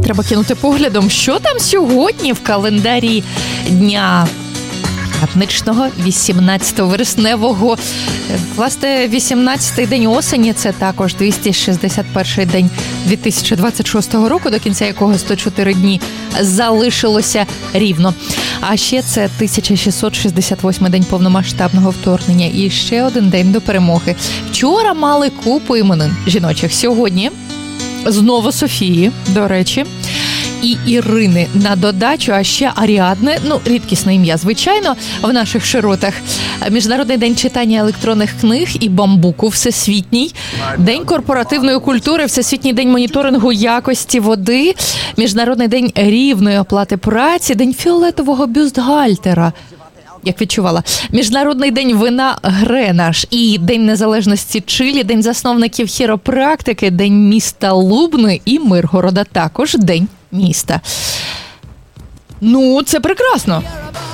треба кинути поглядом, що там сьогодні в календарі дня п'ятничного, 18-вересневого. Власне, 18-й день осені, це також 261-й день 2026 року, до кінця якого 104 дні залишилося рівно. А ще це 1668-й день повномасштабного вторгнення і ще один день до перемоги. Вчора мали купу іменин жіночих. Сьогодні знову Софії, до речі, і Ірини на додачу, а ще Аріадни, рідкісне ім'я, звичайно, в наших широтах. Міжнародний день читання електронних книг і бамбуку всесвітній, День корпоративної культури, Всесвітній день моніторингу якості води, Міжнародний день рівної оплати праці, День фіолетового бюстгальтера, як відчувала, Міжнародний день вина Гренаш і День незалежності Чилі, День засновників хіропрактики, День міста Лубни і Миргорода, також День міста. Це прекрасно.